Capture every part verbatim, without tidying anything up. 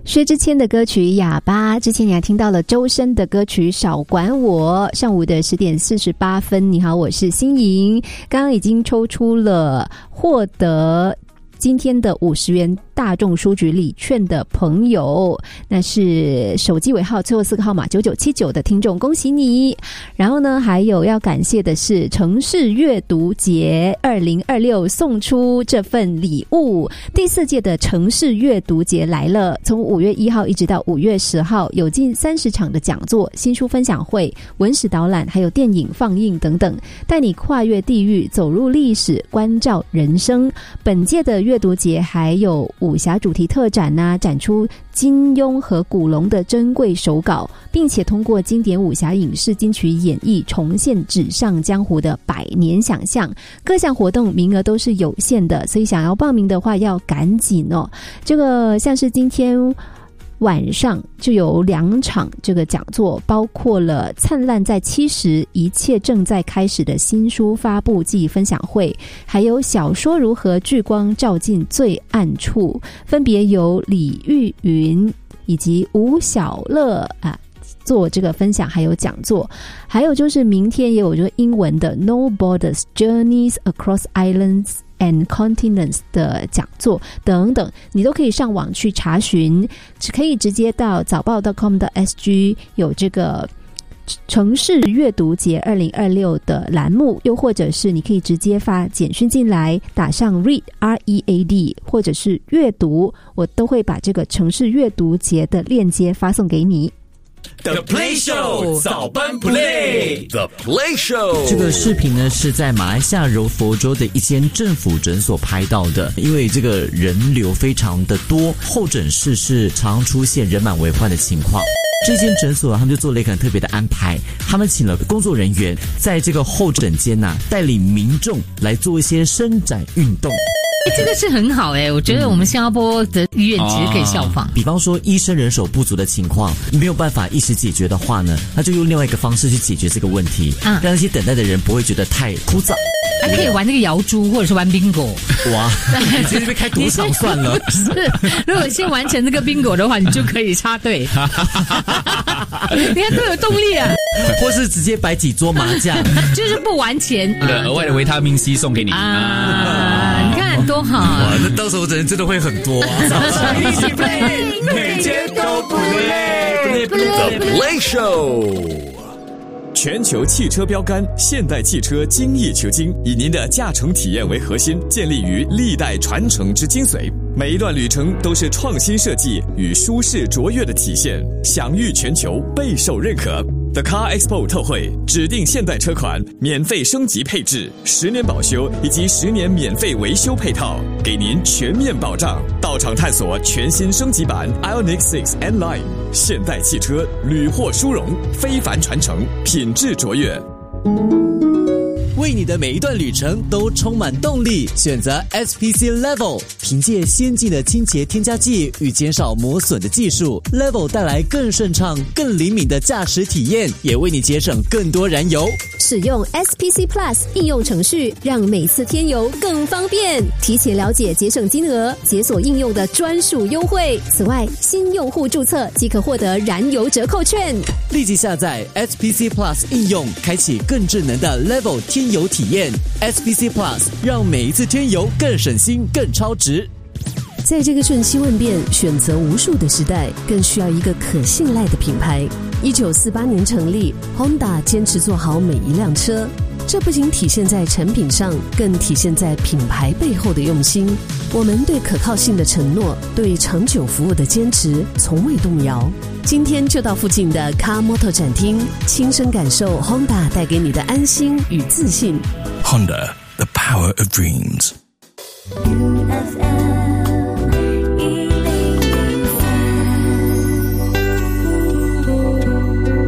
薛之谦的歌曲《哑巴》，之前你还听到了周深的歌曲《少管我》。上午的十点四十八分，你好，我是心莹。刚刚已经抽出了获得今天的五十元大众书局礼券的朋友，那是手机尾号最后四个号码九九七九的听众，恭喜你。然后呢，还有要感谢的是城市阅读节二零二六送出这份礼物。第四届的城市阅读节来了，从五月一号一直到五月十号，有近三十场的讲座、新书分享会、文史导览，还有电影放映等等，带你跨越地域，走入历史，关照人生。本届的阅读节还有武侠主题特展啊，展出金庸和古龙的珍贵手稿，并且通过经典武侠影视金曲演绎，重现纸上江湖的百年想象。各项活动名额都是有限的，所以想要报名的话要赶紧哦。这个像是今天晚上就有两场这个讲座，包括了灿烂在七十，一切正在开始的新书发布暨分享会，还有小说如何聚光照进最暗处，分别由李玉云以及吴小乐啊做这个分享还有讲座。还有就是明天也有这个英文的 No Borders Journeys Across Islands and Continents 的讲座等等，你都可以上网去查询，只可以直接到早报 .com 的 S G 有这个城市阅读节二零二六的栏目，又或者是你可以直接发简讯进来，打上 read R E A D 或者是阅读，我都会把这个城市阅读节的链接发送给你。 The Play Show 早班 Play The Play Show 这个视频呢是在马来西亚柔佛州的一间政府诊所拍到的，因为这个人流非常的多，候诊室是常出现人满为患的情况。这间诊所他们就做了一个很特别的安排，他们请了工作人员在这个候诊间呐、啊，带领民众来做一些伸展运动。 这个是很好诶、欸、我觉得我们新加坡的医院其实可以效仿、 哦、比方说医生人手不足的情况没有办法一时解决的话呢，那就用另外一个方式去解决这个问题、啊、让那些等待的人不会觉得太枯燥。 还可以玩那个摇珠或者是玩 bingo。 哇，你直接被开赌场算了。 是，如果先完成这个 bingo 的话，你就可以插队。你看多有动力啊。 或是直接摆几桌麻将， 就是不玩钱、 啊、额外的维他命 C 送给你啊, 啊你看多好啊。 哇，那到时候人真的会很多、啊、 早上一起 play 每天都不累 The Play Show。全球汽车标杆现代汽车精益求精，以您的驾乘体验为核心，建立于历代传承之精髓。每一段旅程都是创新设计与舒适卓越的体现，享誉全球，备受认可。The Car Expo 特惠，指定现代车款免费升级配置，十年保修以及十年免费维修配套，给您全面保障。到场探索全新升级版 Ioniq 六 N Line， 现代汽车屡获殊荣，非凡传承，品质卓越。 为你的每一段旅程都充满动力，选择 S P C Level， 凭借先进的清洁添加剂与减少磨损的技术， Level 带来更顺畅更灵敏的驾驶体验，也为你节省更多燃油。 使用 S P C Plus 应用程序，让每次添油更方便。提前了解节省金额，解锁应用的专属优惠。此外，新用户注册即可获得燃油折扣券。 立即下载 S P C Plus 应用，开启更智能的 Level 添油体验。 S P C Plus 让每一次添油更省心更超值。 在这个瞬息万变选择无数的时代，更需要一个可信赖的品牌。一九四八年成立， Honda 坚持做好每一辆车，这不仅体现在产品上，更体现在品牌背后的用心。我们对可靠性的承诺，对长久服务的坚持从未动摇。今天就到附近的 Car Motor 展厅，亲身感受 Honda 带给你的安心与自信。 Honda, the power of dreams。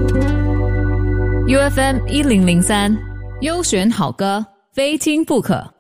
U F M 一零零三，优选好歌，非听不可。